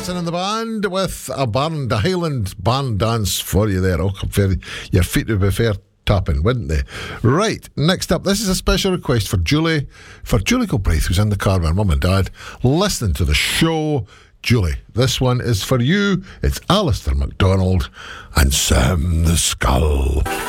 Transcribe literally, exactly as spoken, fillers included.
Martin and the band with a band, a Highland band dance for you there. Oh, fair, your feet would be fair tapping, wouldn't they? Right, next up, this is a special request for Julie, for Julie Galbraith, who's in the car with her mum and dad, listening to the show. Julie, this one is for you. It's Alistair MacDonald and Sam the Skull.